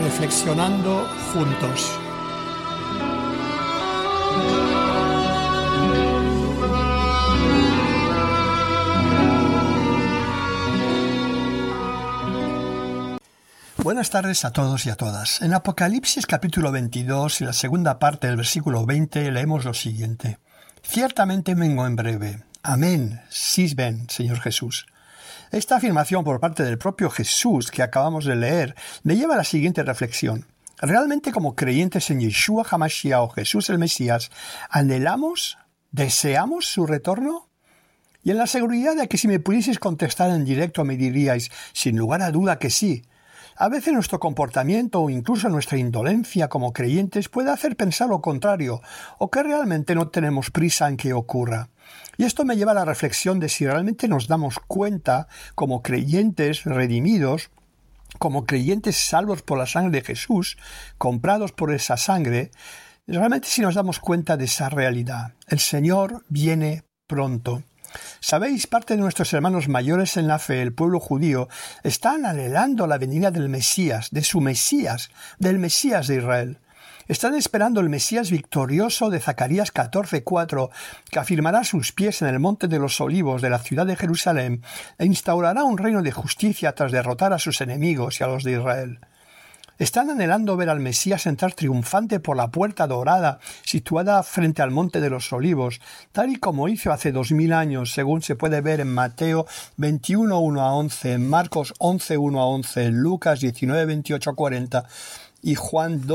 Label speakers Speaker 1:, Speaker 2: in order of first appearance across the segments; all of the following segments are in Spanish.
Speaker 1: Reflexionando juntos. Buenas tardes a todos y a todas. En Apocalipsis capítulo 22 y la segunda parte del versículo 20 leemos lo siguiente. Ciertamente vengo en breve. Amén. Sí ven, Señor Jesús. Esta afirmación por parte del propio Jesús que acabamos de leer me lleva a la siguiente reflexión. ¿Realmente como creyentes en Yeshua HaMashiach o Jesús el Mesías, anhelamos, deseamos su retorno? Y en la seguridad de que si me pudieseis contestar en directo me diríais, sin lugar a duda que sí. A veces nuestro comportamiento o incluso nuestra indolencia como creyentes puede hacer pensar lo contrario o que realmente no tenemos prisa en que ocurra. Y esto me lleva a la reflexión de si realmente nos damos cuenta como creyentes redimidos, como creyentes salvos por la sangre de Jesús, comprados por esa sangre, realmente si nos damos cuenta de esa realidad. El Señor viene pronto. Sabéis, parte de nuestros hermanos mayores en la fe, el pueblo judío, están anhelando la venida del Mesías, de su Mesías, del Mesías de Israel. Están esperando el Mesías victorioso de Zacarías 14:4, que afirmará sus pies en el monte de los olivos de la ciudad de Jerusalén e instaurará un reino de justicia tras derrotar a sus enemigos y a los de Israel. Están anhelando ver al Mesías entrar triunfante por la puerta dorada situada frente al monte de los olivos, tal y como hizo hace 2000 años, según se puede ver en Mateo 21:1-11, en Marcos 11:1-11, en Lucas 19:28-40 y Juan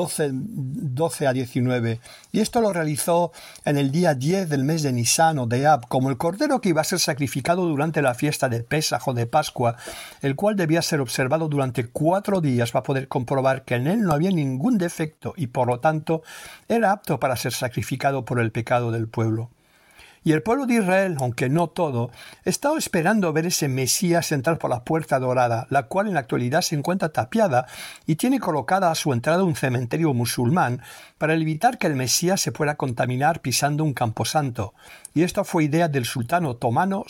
Speaker 1: 12:19. Y esto lo realizó en el día 10 del mes de Nisan o de Ab, como el cordero que iba a ser sacrificado durante la fiesta de Pesaj o de Pascua, el cual debía ser observado durante 4 días para poder comprobar que en él no había ningún defecto y por lo tanto era apto para ser sacrificado por el pecado del pueblo. Y el pueblo de Israel, aunque no todo, estaba esperando ver ese Mesías entrar por la puerta dorada, la cual en la actualidad se encuentra tapiada y tiene colocada a su entrada un cementerio musulmán para evitar que el Mesías se pueda contaminar pisando un camposanto. Y esto fue idea del sultán otomano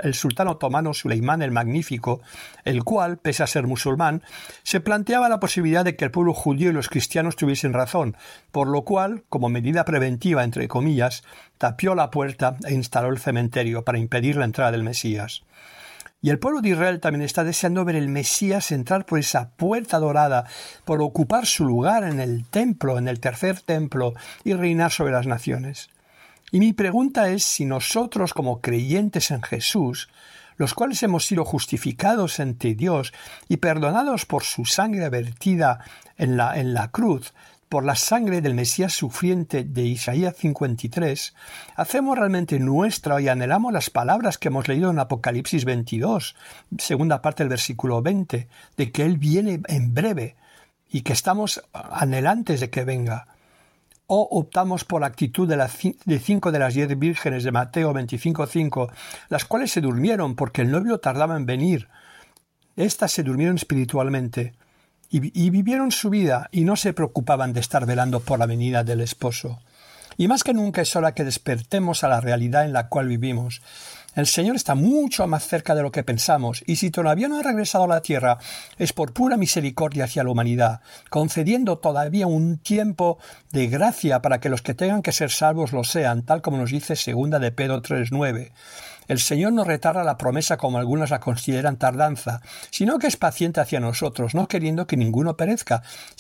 Speaker 1: Suleimán el Magnífico, el cual, pese a ser musulmán, se planteaba la posibilidad de que el pueblo judío y los cristianos tuviesen razón, por lo cual, como medida preventiva, entre comillas, tapió la puerta e instaló el cementerio para impedir la entrada del Mesías. Y el pueblo de Israel también está deseando ver el Mesías entrar por esa puerta dorada, por ocupar su lugar en el templo, en el tercer templo, y reinar sobre las naciones. Y mi pregunta es si nosotros como creyentes en Jesús, los cuales hemos sido justificados ante Dios y perdonados por su sangre vertida en la cruz, por la sangre del Mesías sufriente de Isaías 53, hacemos realmente nuestra y anhelamos las palabras que hemos leído en Apocalipsis 22, segunda parte del versículo 20, de que Él viene en breve y que estamos anhelantes de que venga. O optamos por la actitud de 5 de las 10 vírgenes de Mateo 25:5, las cuales se durmieron porque el novio tardaba en venir. Estas se durmieron espiritualmente y vivieron su vida y no se preocupaban de estar velando por la venida del esposo. Y más que nunca es hora que despertemos a la realidad en la cual vivimos. El Señor está mucho más cerca de lo que pensamos, y si todavía no ha regresado a la tierra, es por pura misericordia hacia la humanidad, concediendo todavía un tiempo de gracia para que los que tengan que ser salvos lo sean, tal como nos dice 2 de Pedro 3:9. El Señor no retarda la promesa como algunos la consideran tardanza, sino que es paciente hacia nosotros, no queriendo que ninguno perezca,